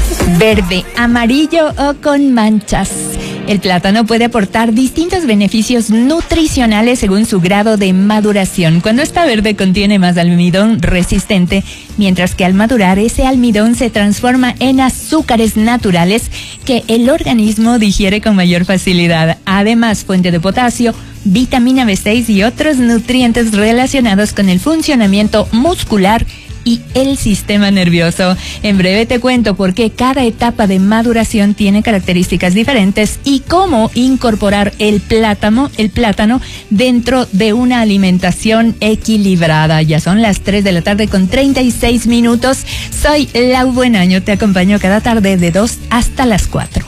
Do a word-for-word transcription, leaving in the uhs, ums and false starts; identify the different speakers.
Speaker 1: Verde, amarillo o con manchas. El plátano puede aportar distintos beneficios nutricionales según su grado de maduración. Cuando está verde contiene más almidón resistente, mientras que al madurar ese almidón se transforma en azúcares naturales que el organismo digiere con mayor facilidad. Además, fuente de potasio, vitamina B seis y otros nutrientes relacionados con el funcionamiento muscular y el sistema nervioso. En breve te cuento por qué cada etapa de maduración tiene características diferentes y cómo incorporar el plátano, el plátano dentro de una alimentación equilibrada. Ya son las tres de la tarde con treinta y seis minutos. Soy Lau Buenaño, te acompaño cada tarde de dos hasta las cuatro.